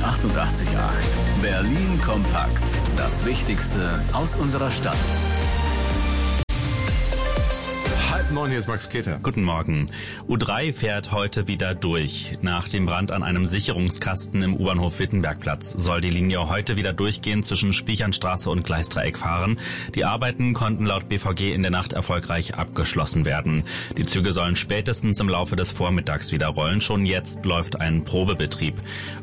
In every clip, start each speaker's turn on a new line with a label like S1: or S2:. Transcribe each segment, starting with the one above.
S1: 88,8. Berlin kompakt. Das Wichtigste aus unserer Stadt.
S2: 8:30, hier ist Max Keter.
S3: Guten Morgen. U3 fährt heute wieder durch. Nach dem Brand an einem Sicherungskasten im U-Bahnhof Wittenbergplatz soll die Linie heute wieder durchgehend zwischen Spichernstraße und Gleisdreieck fahren. Die Arbeiten konnten laut BVG in der Nacht erfolgreich abgeschlossen werden. Die Züge sollen spätestens im Laufe des Vormittags wieder rollen. Schon jetzt läuft ein Probebetrieb.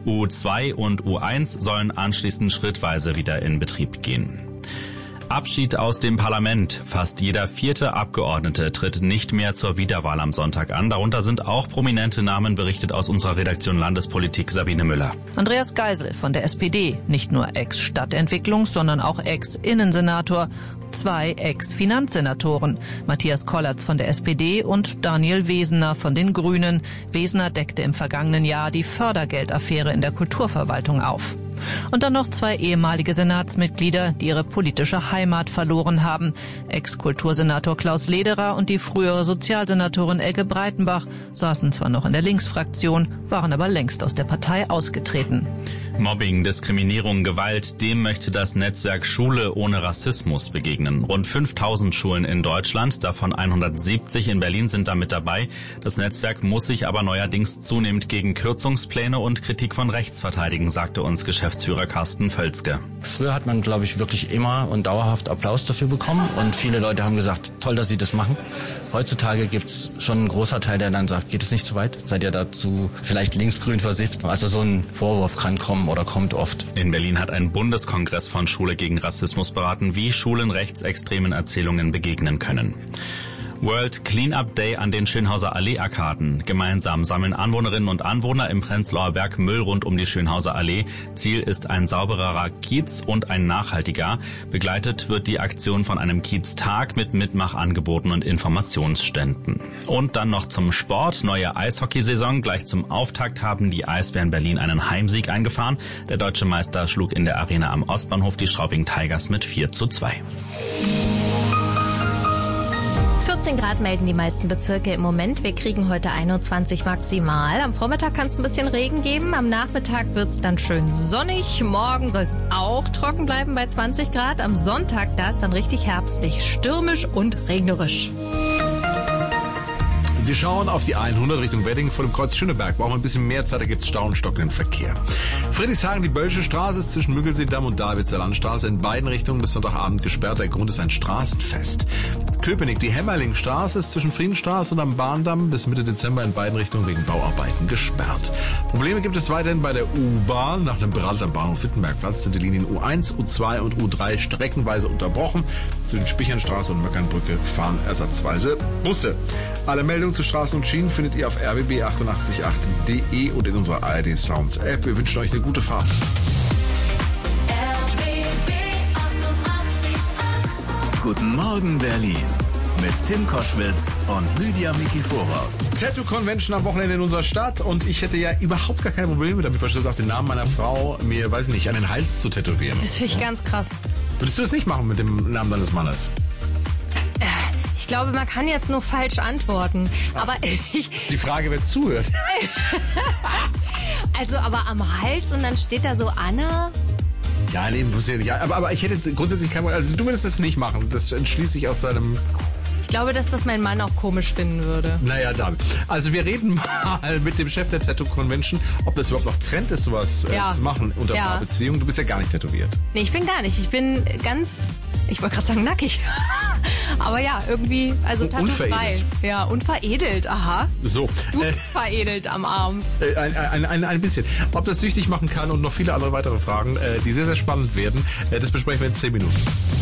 S3: U2 und U1 sollen anschließend schrittweise wieder in Betrieb gehen. Abschied aus dem Parlament. Fast jeder 4. Abgeordnete tritt nicht mehr zur Wiederwahl am Sonntag an. Darunter sind auch prominente Namen, berichtet aus unserer Redaktion Landespolitik Sabine Müller.
S4: Andreas Geisel von der SPD, nicht nur Ex-Stadtentwicklungs-, sondern auch Ex-Innensenator. 2 Ex-Finanzsenatoren, Matthias Kollatz von der SPD und Daniel Wesener von den Grünen. Wesener deckte im vergangenen Jahr die Fördergeldaffäre in der Kulturverwaltung auf. Und dann noch 2 ehemalige Senatsmitglieder, die ihre politische Heimat verloren haben. Ex-Kultursenator Klaus Lederer und die frühere Sozialsenatorin Elke Breitenbach saßen zwar noch in der Linksfraktion, waren aber längst aus der Partei ausgetreten.
S3: Mobbing, Diskriminierung, Gewalt, dem möchte das Netzwerk Schule ohne Rassismus begegnen. Rund 5000 Schulen in Deutschland, davon 170 in Berlin, sind da mit dabei. Das Netzwerk muss sich aber neuerdings zunehmend gegen Kürzungspläne und Kritik von rechts verteidigen, sagte uns Geschäftsführer Carsten Völzke.
S5: Früher hat man, glaube ich, wirklich immer und dauerhaft Applaus dafür bekommen und viele Leute haben gesagt, toll, dass Sie das machen. Heutzutage gibt's schon einen großer Teil, der dann sagt, geht es nicht zu weit? Seid ihr dazu vielleicht linksgrün versifft? Also so ein Vorwurf kann kommen oder kommt oft.
S3: In Berlin hat ein Bundeskongress von Schule gegen Rassismus beraten, wie Schulen rechtsextremen Erzählungen begegnen können. World Cleanup Day an den Schönhauser Allee-Arkaden. Gemeinsam sammeln Anwohnerinnen und Anwohner im Prenzlauer Berg Müll rund um die Schönhauser Allee. Ziel ist ein saubererer Kiez und ein nachhaltiger. Begleitet wird die Aktion von einem Kieztag mit Mitmachangeboten und Informationsständen. Und dann noch zum Sport. Neue Eishockeysaison. Gleich zum Auftakt haben die Eisbären Berlin einen Heimsieg eingefahren. Der deutsche Meister schlug in der Arena am Ostbahnhof die Straubing Tigers mit 4:2.
S6: 14 Grad melden die meisten Bezirke im Moment. Wir kriegen heute 21 maximal. Am Vormittag kann es ein bisschen Regen geben. Am Nachmittag wird es dann schön sonnig. Morgen soll es auch trocken bleiben bei 20 Grad. Am Sonntag, da ist dann richtig herbstlich, stürmisch und regnerisch.
S2: Wir schauen auf die 100 Richtung Wedding vor dem Kreuz Schöneberg. Brauchen wir ein bisschen mehr Zeit, da gibt es Stau und stockenden Verkehr. Friedrichshagen, die Bölsche Straße ist zwischen Müggelseedamm und Davidser Landstraße in beiden Richtungen bis Sonntagabend gesperrt. Der Grund ist ein Straßenfest. Köpenick, die Hämmerlingstraße ist zwischen Friedenstraße und am Bahndamm bis Mitte Dezember in beiden Richtungen wegen Bauarbeiten gesperrt. Probleme gibt es weiterhin bei der U-Bahn. Nach einem Brand am Bahnhof Wittenbergplatz sind die Linien U1, U2 und U3 streckenweise unterbrochen. Zwischen Spichernstraße und Möckernbrücke fahren ersatzweise Busse. Alle Meldungen zu Straßen und Schienen findet ihr auf rbb888.de und in unserer ARD Sounds App. Wir wünschen euch eine gute Fahrt.
S1: Guten Morgen Berlin mit Tim Koschwitz und Lydia Mikiforov.
S2: Tattoo Convention am Wochenende in unserer Stadt und ich hätte ja überhaupt gar keine Probleme damit, beispielsweise auch den Namen meiner Frau mir, weiß nicht, an den Hals zu tätowieren.
S6: Das finde ich ganz krass.
S2: Würdest du das nicht machen mit dem Namen deines Mannes?
S6: Ich glaube, man kann jetzt nur falsch antworten. Aber
S2: Das ist die Frage, wer zuhört.
S6: Also, aber am Hals und dann steht da so Anna.
S2: Ja, nee, muss ja nicht. Aber ich hätte grundsätzlich kein Problem. Also du würdest das nicht machen. Das entschließt sich aus deinem...
S6: Ich glaube, dass das mein Mann auch komisch finden würde.
S2: Naja, dann. Also wir reden mal mit dem Chef der Tattoo Convention, ob das überhaupt noch Trend ist, sowas zu machen unter einer Beziehung. Du bist ja gar nicht tätowiert.
S6: Nee, ich bin gar nicht. Ich bin ganz... Ich wollte gerade sagen nackig. Aber ja, irgendwie, also tattoo-frei. Ja, unveredelt, aha.
S2: So.
S6: Du veredelt am Arm.
S2: Ein bisschen. Ob das süchtig machen kann und noch viele andere weitere Fragen, die sehr, sehr spannend werden, das besprechen wir in 10 Minuten.